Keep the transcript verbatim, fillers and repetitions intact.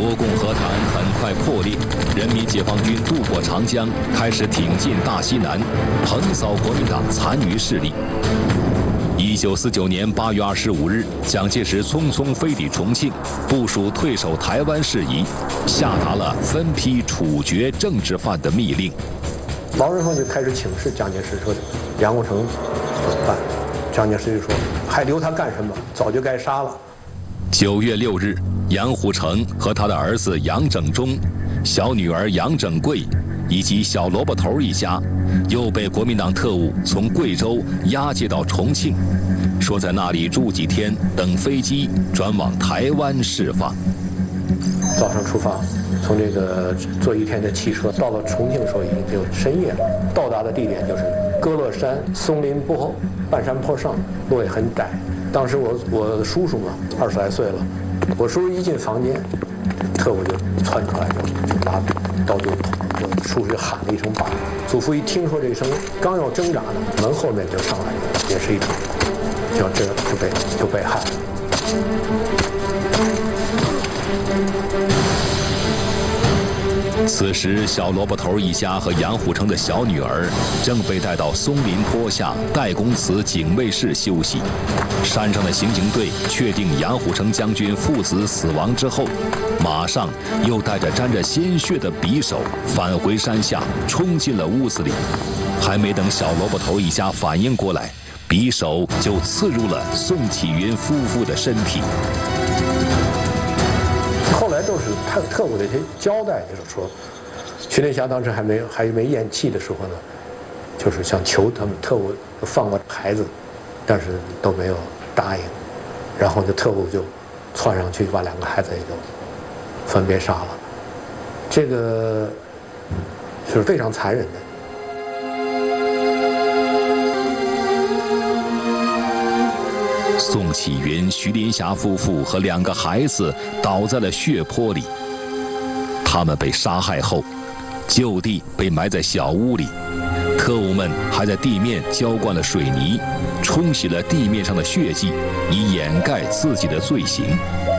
国共和谈很快破裂，人民解放军渡过长江，开始挺进大西南，横扫国民党残余势力。一九四九年八月二十五日，蒋介石匆匆飞抵重庆，部署退守台湾事宜，下达了分批处决政治犯的密令。 毛人凤就开始请示蒋介石说：“杨虎城怎么办？”蒋介石就说：“还留他干什么？早就该杀了。” 九月六日，杨虎城和他的儿子杨整忠、小女儿杨整贵以及小萝卜头一家，又被国民党特务从贵州押解到重庆，说在那里住几天，等飞机转往台湾释放。 早上出发，从这个坐一天的汽车到了重庆的时候，已经就深夜了。到达的地点就是歌乐山松林坡半山坡上，路也很窄。当时我我的叔叔嘛，二十来岁了，我叔叔一进房间，特务就窜出来就就拿刀就捅，我叔叔就喊了一声爸。祖父一听说这一声，刚要挣扎呢，门后面就上来也是一捅，就这个就被就被害了。 此时，小萝卜头一家和杨虎城的小女儿正被带到松林坡下代公祠警卫室休息。山上的刑警队确定杨虎城将军父子死亡之后，马上又带着沾着鲜血的匕首返回山下，冲进了屋子里。还没等小萝卜头一家反应过来，匕首就刺入了宋启云夫妇的身体。 后来都是特特务的一些交代，就是说，徐连霞当时还没还没咽气的时候呢，就是想求他们特务放过孩子，但是都没有答应。然后呢，特务就窜上去把两个孩子也就分别杀了。这个是非常残忍的。 宋启云、徐林霞夫妇和两个孩子倒在了血泊里。他们被杀害后，就地被埋在小屋里。特务们还在地面浇灌了水泥，冲洗了地面上的血迹，以掩盖自己的罪行。